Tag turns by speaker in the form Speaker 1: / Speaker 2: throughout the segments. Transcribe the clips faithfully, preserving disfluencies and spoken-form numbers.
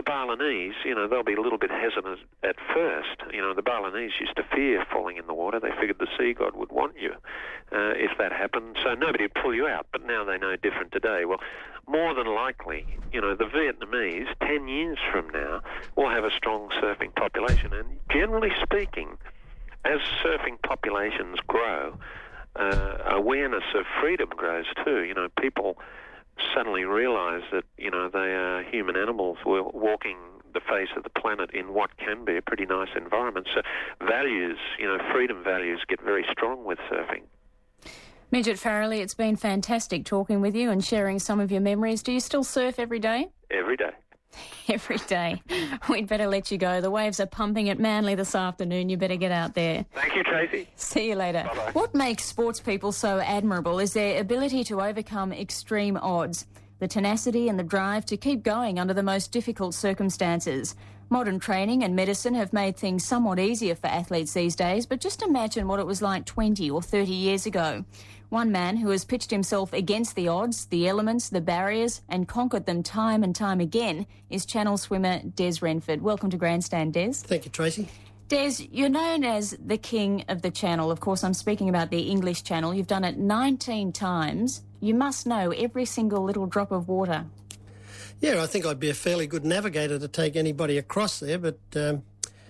Speaker 1: Balinese, you know, they'll be a little bit hesitant at first. You know, the Balinese used to fear falling in the water. They figured the sea god would want you uh, if that happened, so nobody would pull you out. But now they know different today. Well, more than likely, you know, the Vietnamese, ten years from now, will have a strong surfing population. And generally speaking, as surfing populations grow, uh, awareness of freedom grows too. You know, people suddenly realise that, you know, they are human animals walking the face of the planet in what can be a pretty nice environment. So values, you know, freedom values get very strong with surfing.
Speaker 2: Midget Farrelly, it's been fantastic talking with you and sharing some of your memories. Do you still surf every day?
Speaker 1: Every day.
Speaker 2: Every day. We'd better let you go. The waves are pumping at Manly this afternoon. You better get out there.
Speaker 1: Thank you, Tracy.
Speaker 2: See you later.
Speaker 1: Bye-bye.
Speaker 2: What makes sports people so admirable is their ability to overcome extreme odds, the tenacity and the drive to keep going under the most difficult circumstances. Modern training and medicine have made things somewhat easier for athletes these days, but just imagine what it was like twenty or thirty years ago. One man who has pitched himself against the odds, the elements, the barriers, and conquered them time and time again is Channel swimmer Des Renford. Welcome to Grandstand, Des.
Speaker 3: Thank you, Tracy.
Speaker 2: Des, you're known as the king of the Channel. Of course, I'm speaking about the English Channel. You've done it nineteen times. You must know every single little drop of water.
Speaker 3: Yeah, I think I'd be a fairly good navigator to take anybody across there, but um,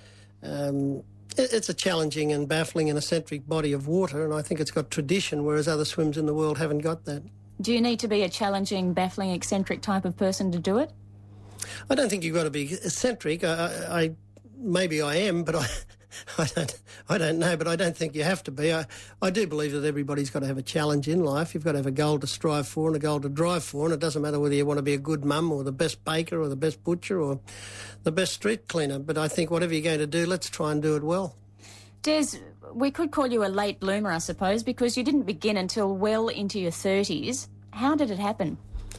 Speaker 3: um, it, it's a challenging and baffling and eccentric body of water, and I think it's got tradition, whereas other swims in the world haven't got that.
Speaker 2: Do you need to be a challenging, baffling, eccentric type of person to do it?
Speaker 3: I don't think you've got to be eccentric. I, I, I maybe I am, but I, I don't, I don't know. But I don't think you have to be. I, I do believe that everybody's got to have a challenge in life. You've got to have a goal to strive for and a goal to drive for, and it doesn't matter whether you want to be a good mum or the best baker or the best butcher or the best street cleaner. But I think whatever you're going to do, let's try and do it well.
Speaker 2: Des, we could call you a late bloomer, I suppose, because you didn't begin until well into your thirties. How did it happen?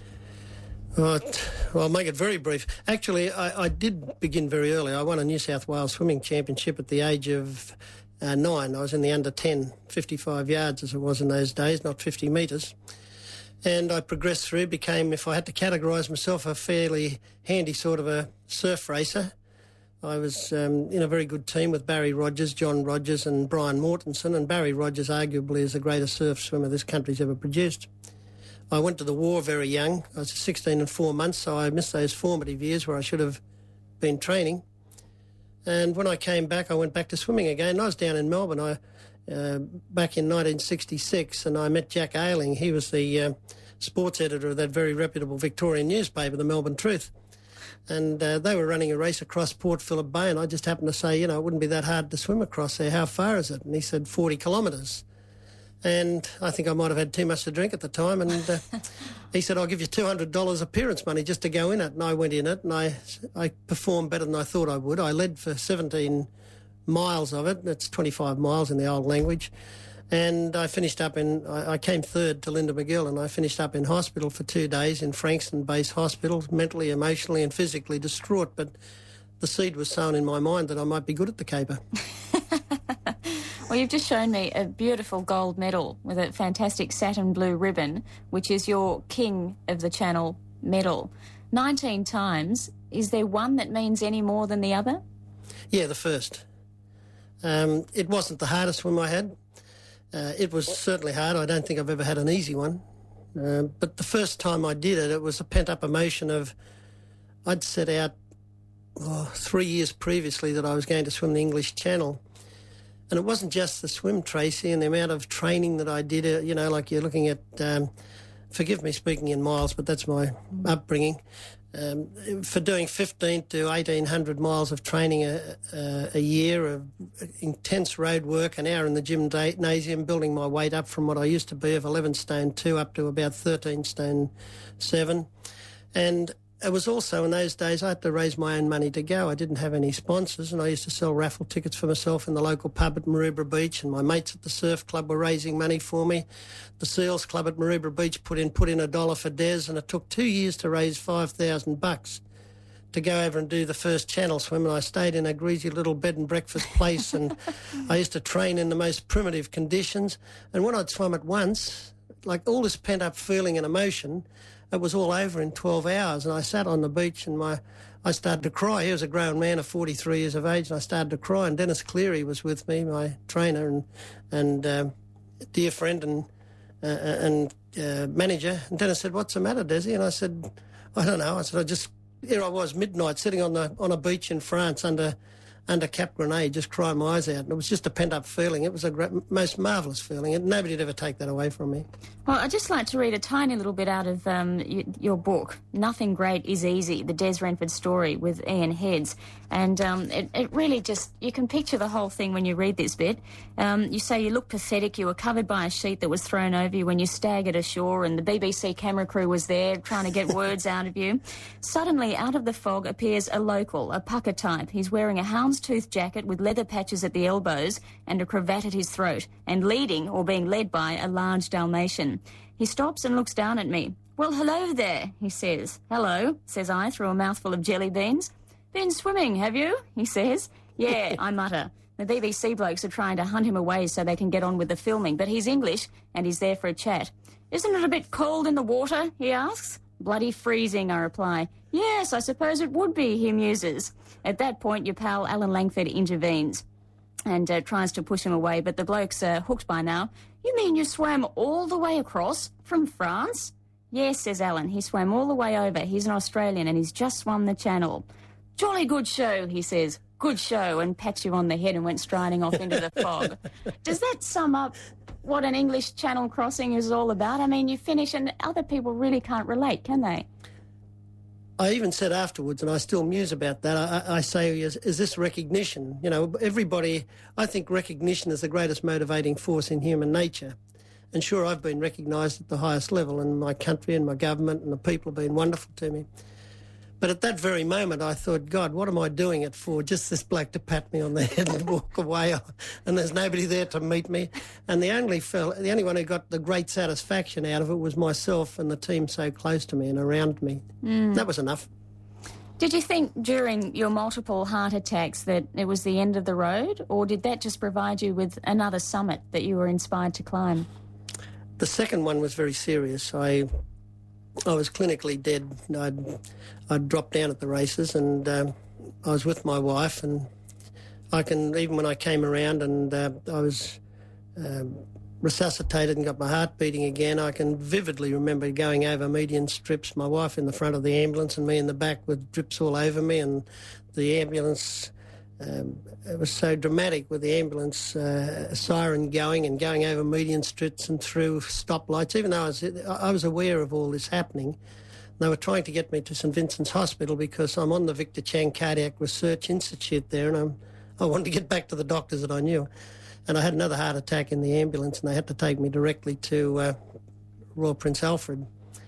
Speaker 3: Right. Well, I'll make it very brief. Actually, I, I did begin very early. I won a New South Wales swimming championship at the age of uh, nine. I was in the under ten, fifty-five yards as it was in those days, not fifty metres. And I progressed through, became, if I had to categorise myself, a fairly handy sort of a surf racer. I was um, in a very good team with Barry Rogers, John Rogers and Brian Mortensen, and Barry Rogers arguably is the greatest surf swimmer this country's ever produced. I went to the war very young. I was sixteen and four months, so I missed those formative years where I should have been training. And when I came back, I went back to swimming again. I was down in Melbourne I, uh, back in nineteen sixty-six, and I met Jack Ayling. He was the uh, sports editor of that very reputable Victorian newspaper, the Melbourne Truth. And uh, they were running a race across Port Phillip Bay, and I just happened to say, you know, it wouldn't be that hard to swim across there. How far is it? And he said forty kilometres. And I think I might have had too much to drink at the time. And uh, he said, I'll give you two hundred dollars appearance money just to go in it. And I went in it, and I, I performed better than I thought I would. I led for seventeen miles of it. That's twenty-five miles in the old language. And I finished up in, I, I came third to Linda McGill, and I finished up in hospital for two days in Frankston Base Hospital, mentally, emotionally and physically distraught. But the seed was sown in my mind that I might be good at the caper.
Speaker 2: Well, you've just shown me a beautiful gold medal with a fantastic satin blue ribbon, which is your King of the Channel medal. nineteen times. Is there one that means any more than the other?
Speaker 3: Yeah, the first. Um, it wasn't the hardest swim I had. Uh, it was certainly hard. I don't think I've ever had an easy one. Uh, but the first time I did it, it was a pent-up emotion of I'd set out oh, three years previously that I was going to swim the English Channel. And it wasn't just the swim, Tracy, and the amount of training that I did. Uh, you know, like you're looking at, um, forgive me speaking in miles, but that's my upbringing. Um, for doing fifteen to eighteen hundred miles of training a, a, a year of intense road work, an hour in the gymnasium, building my weight up from what I used to be of eleven stone two up to about thirteen stone seven. And it was also in those days I had to raise my own money to go. I didn't have any sponsors, and I used to sell raffle tickets for myself in the local pub at Maroubra Beach, and my mates at the surf club were raising money for me. The Seals Club at Maroubra Beach put in put in a dollar for Des, and it took two years to raise five thousand bucks to go over and do the first Channel swim. And I stayed in a greasy little bed and breakfast place, and I used to train in the most primitive conditions. And when I'd swum it once, like all this pent up feeling and emotion, it was all over in twelve hours, and I sat on the beach, and my I started to cry. He was a grown man of forty-three years of age, and I started to cry. And Dennis Cleary was with me, my trainer and and uh, dear friend and uh, and uh, manager. And Dennis said, "What's the matter, Desi?" And I said, "I don't know." I said, "I just here I was midnight sitting on the on a beach in France under." under Cap Grenade, just crying my eyes out. And it was just a pent-up feeling. It was a great, most marvellous feeling, and nobody would ever take that away from me.
Speaker 2: Well, I'd just like to read a tiny little bit out of um, y- your book, Nothing Great is Easy, the Des Renford story with Ian Heads. And um, it, it really just, you can picture the whole thing when you read this bit. Um, you say you look pathetic, you were covered by a sheet that was thrown over you when you staggered ashore, and the B B C camera crew was there trying to get words out of you. Suddenly, out of the fog appears a local, a pucker type. He's wearing a houndstooth jacket with leather patches at the elbows and a cravat at his throat, and leading, or being led by, a large Dalmatian. He stops and looks down at me. "Well, hello there," he says. "Hello," says I through a mouthful of jelly beans. "Been swimming, have you?" he says. "Yeah," I mutter. The B B C blokes are trying to hunt him away so they can get on with the filming, but he's English and he's there for a chat. "Isn't it a bit cold in the water?" he asks. "Bloody freezing," I reply. "Yes, I suppose it would be," he muses. At that point, your pal Alan Langford intervenes and uh, tries to push him away, but the bloke's uh, hooked by now. "You mean you swam all the way across from France?" "Yes," says Alan. "He swam all the way over. He's an Australian and he's just swum the channel." "Jolly good show," he says. "Good show," and pats you on the head and went striding off into the fog. Does that sum up what an English channel crossing is all about? I mean, you finish and other people really can't relate, can they?
Speaker 3: I even said afterwards, and I still muse about that, I, I say, is, is this recognition? You know, everybody, I think recognition is the greatest motivating force in human nature. And sure, I've been recognised at the highest level, and my country and my government and the people have been wonderful to me. But at that very moment, I thought, God, what am I doing it for? Just this bloke to pat me on the head and walk away, and there's nobody there to meet me. And the only fella, the only one who got the great satisfaction out of it was myself and the team so close to me and around me. Mm. That was enough.
Speaker 2: Did you think during your multiple heart attacks that it was the end of the road, or did that just provide you with another summit that you were inspired to climb?
Speaker 3: The second one was very serious. I I was clinically dead. I'd, I'd dropped down at the races, and um, I was with my wife, and I can, even when I came around and uh, I was um, resuscitated and got my heart beating again, I can vividly remember going over median strips, my wife in the front of the ambulance and me in the back with drips all over me, and the ambulance, um, it was so dramatic with the ambulance uh, siren going and going over median strips and through stoplights. Even though I was, I was aware of all this happening, they were trying to get me to St Vincent's Hospital because I'm on the Victor Chang Cardiac Research Institute there, and I'm, I wanted to get back to the doctors that I knew. And I had another heart attack in the ambulance, and they had to take me directly to uh, Royal Prince Alfred.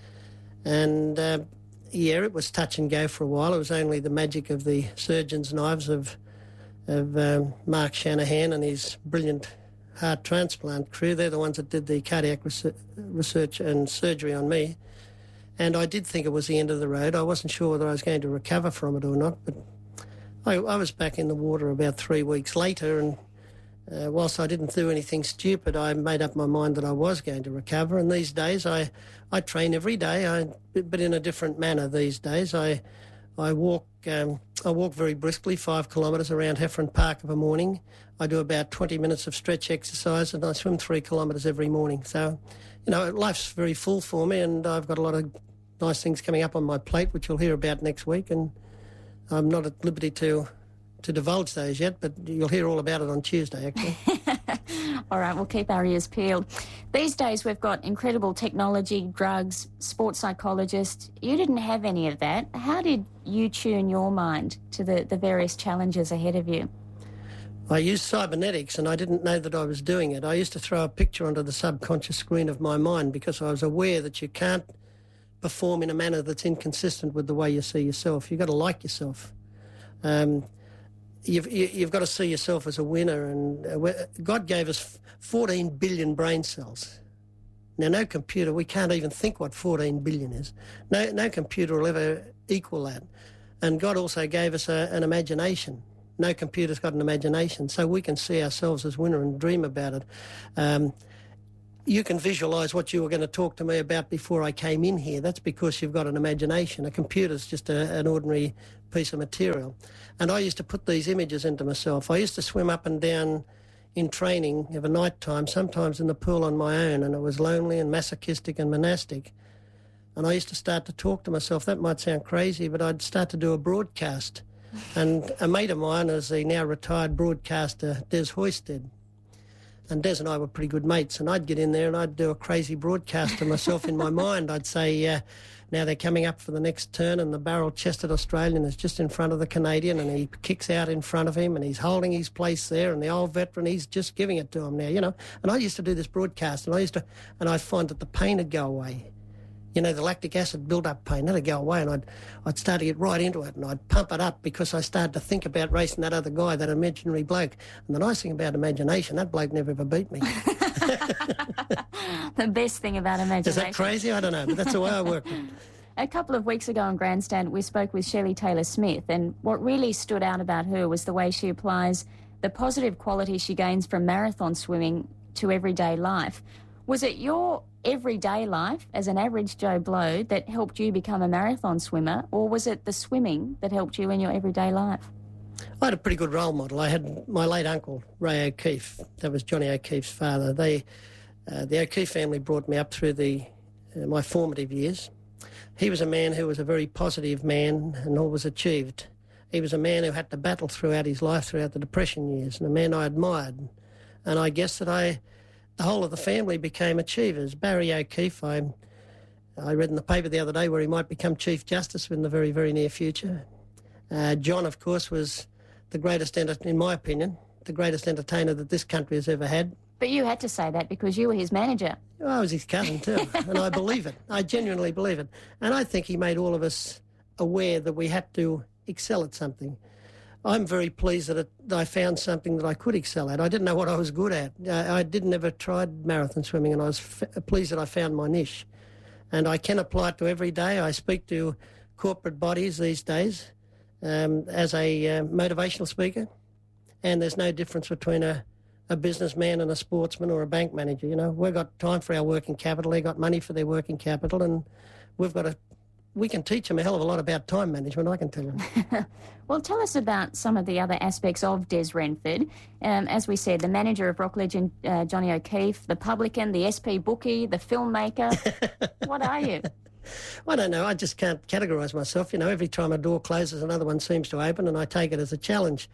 Speaker 3: And uh, yeah, it was touch and go for a while. It was only the magic of the surgeon's knives of of um, Mark Shanahan and his brilliant heart transplant crew. They're the ones that did the cardiac research and surgery on me. And I did think it was the end of the road. I wasn't sure whether I was going to recover from it or not, but I, I was back in the water about three weeks later, and uh, whilst I didn't do anything stupid, I made up my mind that I was going to recover. And these days I, I train every day, I, but in a different manner these days. I I walk um, I walk very briskly, five kilometres around Heffron Park of a morning. I do about twenty minutes of stretch exercise, and I swim three kilometres every morning. So, you know, life's very full for me, and I've got a lot of nice things coming up on my plate, which you'll hear about next week, and I'm not at liberty to to divulge those yet, but you'll hear all about it on Tuesday, actually.
Speaker 2: All right, we'll keep our ears peeled. These days we've got incredible technology, drugs, sports psychologists. You didn't have any of that. How did you tune your mind to the, the various challenges ahead of you?
Speaker 3: I used cybernetics, and I didn't know that I was doing it. I used to throw a picture onto the subconscious screen of my mind because I was aware that you can't perform in a manner that's inconsistent with the way you see yourself. You've got to like yourself. Um, You've, you've got to see yourself as a winner, and God gave us fourteen billion brain cells. Now, no computer, we can't even think what fourteen billion is. No, no computer will ever equal that. And God also gave us a, an imagination. No computer's got an imagination, so we can see ourselves as winner and dream about it. Um, you can visualise what you were going to talk to me about before I came in here. That's because you've got an imagination. A computer's just a, an ordinary piece of material. And I used to put these images into myself. I used to swim up and down in training of a night time, sometimes in the pool on my own, and it was lonely and masochistic and monastic. And I used to start to talk to myself. That might sound crazy, but I'd start to do a broadcast. And a mate of mine is the now retired broadcaster, Des Hoisted. And Des and I were pretty good mates, and I'd get in there and I'd do a crazy broadcast to myself in my mind. I'd say, uh, now they're coming up for the next turn, and the barrel-chested Australian is just in front of the Canadian, and he kicks out in front of him, and he's holding his place there, and the old veteran, he's just giving it to him now, you know. And I used to do this broadcast, and I used to, and I'd find that the pain would go away. You know, the lactic acid build-up pain, that'd go away, and I'd, I'd start to get right into it, and I'd pump it up because I started to think about racing that other guy, that imaginary bloke. And the nice thing about imagination, that bloke never ever beat me.
Speaker 2: The best thing about imagination.
Speaker 3: Is that crazy? I don't know, but that's the way I work.
Speaker 2: A couple of weeks ago on Grandstand, we spoke with Shelley Taylor-Smith, and what really stood out about her was the way she applies the positive qualities she gains from marathon swimming to everyday life. Was it your everyday life as an average Joe Blow that helped you become a marathon swimmer, or was it the swimming that helped you in your everyday life?
Speaker 3: I had a pretty good role model. I had my late uncle, Ray O'Keefe. That was Johnny O'Keefe's father. They, uh, the O'Keefe family brought me up through the uh, my formative years. He was a man who was a very positive man and always achieved. He was a man who had to battle throughout his life, throughout the Depression years, and a man I admired. And I guess that I... the whole of the family became achievers. Barry O'Keefe, I, I read in the paper the other day where he might become Chief Justice in the very, very near future. Uh, John, of course, was the greatest, in my opinion, the greatest entertainer that this country has ever had.
Speaker 2: But you had to say that because you were his manager.
Speaker 3: Well, I was his cousin too, and I believe it. I genuinely believe it. And I think he made all of us aware that we had to excel at something. I'm very pleased that, it, that I found something that I could excel at. I didn't know what I was good at. I, I didn't ever tried marathon swimming, and I was f- pleased that I found my niche. And I can apply it to every day. I speak to corporate bodies these days um, as a uh, motivational speaker, and there's no difference between a, a businessman and a sportsman or a bank manager. You know, we've got time for our working capital. They've got money for their working capital, and we've got to we can teach them a hell of a lot about time management, I can tell you.
Speaker 2: Well, tell us about some of the other aspects of Des Renford. Um, as we said, the manager of rock legend uh, Johnny O'Keefe, the publican, the S P bookie, the filmmaker. What are you?
Speaker 3: I don't know. I just can't categorise myself. You know, every time a door closes, another one seems to open, and I take it as a challenge.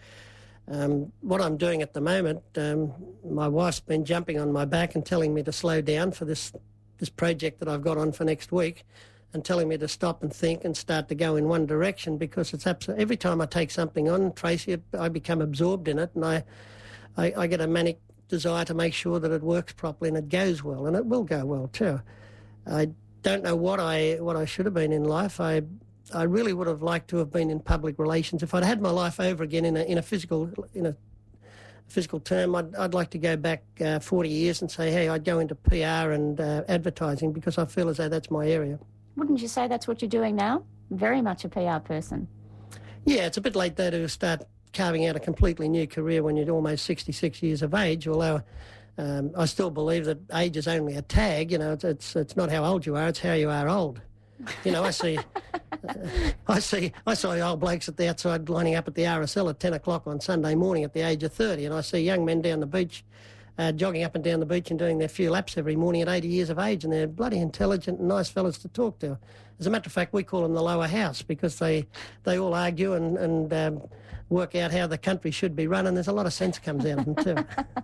Speaker 3: Um, what I'm doing at the moment, um, my wife's been jumping on my back and telling me to slow down for this, this project that I've got on for next week, and telling me to stop and think and start to go in one direction, because it's absolutely, every time I take something on, Tracy, it, I become absorbed in it, and I, I, I get a manic desire to make sure that it works properly and it goes well, and it will go well too. I don't know what I what I should have been in life. I I really would have liked to have been in public relations. If I'd had my life over again in a in a physical in a physical term, I'd I'd like to go back uh, forty years and say, hey, I'd go into P R and uh, advertising, because I feel as though that's my area.
Speaker 2: Wouldn't you say that's what you're doing now? Very much a P R person.
Speaker 3: Yeah, it's a bit late, though, to start carving out a completely new career when you're almost sixty-six years of age, although um, I still believe that age is only a tag. You know, it's, it's it's not how old you are, it's how you are old. You know, I see, uh, I see, I saw old blokes at the outside lining up at the R S L at ten o'clock on Sunday morning at the age of thirty, and I see young men down the beach Uh, jogging up and down the beach and doing their few laps every morning at eighty years of age, and they're bloody intelligent and nice fellas to talk to. As a matter of fact, we call them the lower house, because they they all argue and, and um, work out how the country should be run, and there's a lot of sense comes out of them too.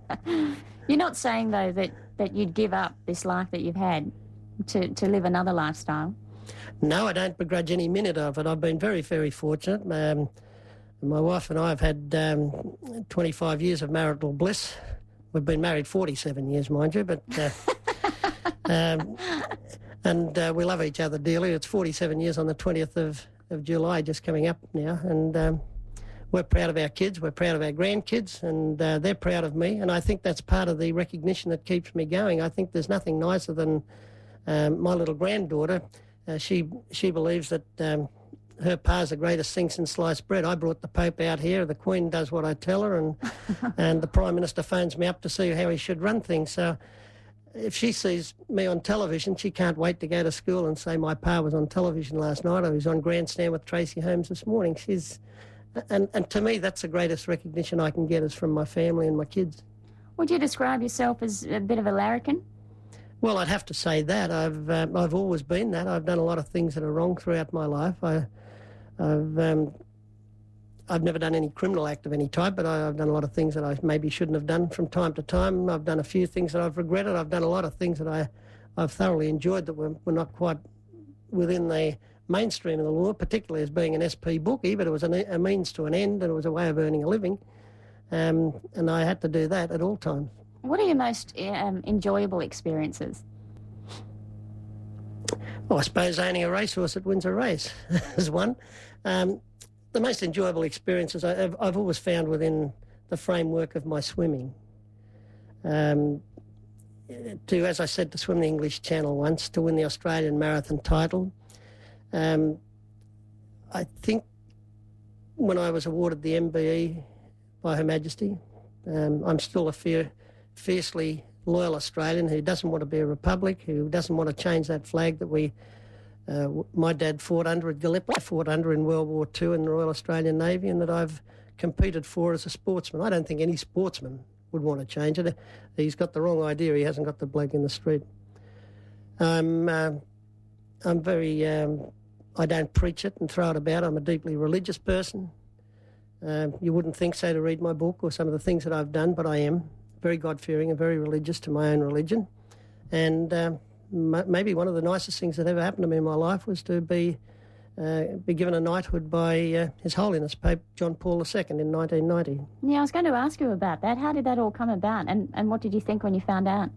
Speaker 2: You're not saying, though, that, that you'd give up this life that you've had to, to live another lifestyle?
Speaker 3: No, I don't begrudge any minute of it. I've been very, very fortunate. Um, my wife and I have had um, twenty-five years of marital bliss. We've been married forty-seven years, mind you, but uh, um, and uh, we love each other dearly. It's forty-seven years on the twentieth of, of July, just coming up now, and um, we're proud of our kids, we're proud of our grandkids, and uh, they're proud of me, and I think that's part of the recognition that keeps me going. I think there's nothing nicer than um, my little granddaughter. Uh, she she believes that um, her pa's the greatest thing since sliced bread. I brought the Pope out here, the Queen does what I tell her, and and the Prime Minister phones me up to see how he should run things. So if she sees me on television, she can't wait to go to school and say, my pa was on television last night, or he was on Grandstand with Tracy Holmes this morning. She's, and, and to me, that's the greatest recognition I can get is from my family and my kids.
Speaker 2: Would you describe yourself as a bit of a larrikin?
Speaker 3: Well, I'd have to say that. I've uh, I've always been that. I've done a lot of things that are wrong throughout my life. I, I've um, I've never done any criminal act of any type, but I, I've done a lot of things that I maybe shouldn't have done from time to time. I've done a few things that I've regretted. I've done a lot of things that I, I've thoroughly enjoyed that were, were not quite within the mainstream of the law, particularly as being an S P bookie, but it was an, a means to an end and it was a way of earning a living. Um, and I had to do that at all times.
Speaker 2: What are your most um, enjoyable experiences?
Speaker 3: Well, I suppose owning a racehorse that wins a race is one. Um, the most enjoyable experiences I've, I've always found within the framework of my swimming. Um, to, as I said, to swim the English Channel once, to win the Australian Marathon title. Um, I think when I was awarded the M B E by Her Majesty, um, I'm still a fear, fiercely loyal Australian who doesn't want to be a republic, who doesn't want to change that flag that we, uh, my dad fought under at Gallipoli, fought under in World War Two in the Royal Australian Navy, and that I've competed for as a sportsman. I don't think any sportsman would want to change it. He's got the wrong idea. He hasn't got the bloke in the street. I'm, uh, I'm very, um, I don't preach it and throw it about. I'm a deeply religious person. Um, you wouldn't think so to read my book or some of the things that I've done, but I am very God-fearing and very religious to my own religion. And um, m- maybe one of the nicest things that ever happened to me in my life was to be uh, be given a knighthood by uh, His Holiness Pope John Paul the Second in nineteen ninety.
Speaker 2: Yeah, I was going to ask you about that. How did that all come about, and, and what did you think when you found out?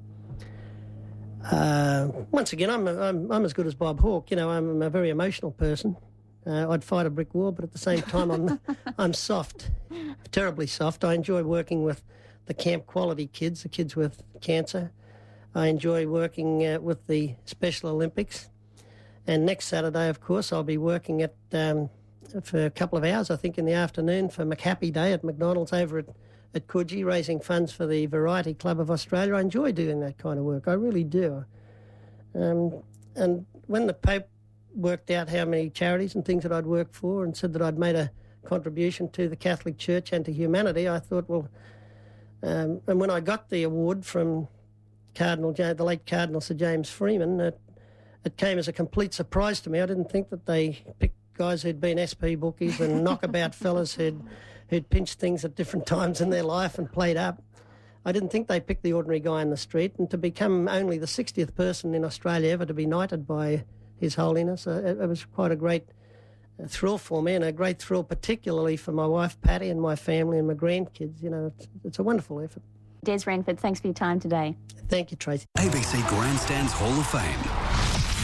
Speaker 3: Uh, once again, I'm, I'm I'm as good as Bob Hawke. You know, I'm a very emotional person. Uh, I'd fight a brick wall, but at the same time, I'm I'm soft, terribly soft. I enjoy working with the camp quality kids, the kids with cancer. I enjoy working uh, with the Special Olympics. And next Saturday, of course, I'll be working at um, for a couple of hours, I think, in the afternoon for McHappy Day at McDonald's over at, at Coogee, raising funds for the Variety Club of Australia. I enjoy doing that kind of work. I really do. Um, and when the Pope worked out how many charities and things that I'd worked for and said that I'd made a contribution to the Catholic Church and to humanity, I thought, well, um, and when I got the award from Cardinal, the late Cardinal Sir James Freeman, it, it came as a complete surprise to me. I didn't think that they picked guys who'd been S P bookies and knockabout fellas who'd, who'd pinched things at different times in their life and played up. I didn't think they picked the ordinary guy in the street, and to become only the sixtieth person in Australia ever to be knighted by His Holiness, uh, it, it was quite a great uh, thrill for me, and a great thrill particularly for my wife Patty and my family and my grandkids. You know, it's, it's a wonderful effort.
Speaker 2: Des Renford, thanks for your time today.
Speaker 3: Thank you, Tracy.
Speaker 4: A B C Grandstand's Hall of Fame.